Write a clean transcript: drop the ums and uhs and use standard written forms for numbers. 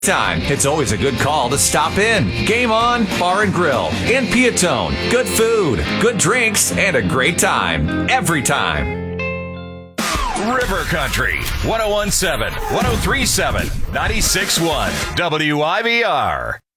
Time. It's always a good call to stop in. Game On Bar and Grill in Piatone. Good food, good drinks, and a great time. Every time. River Country, 1017, 1037, 96.1, WIVR.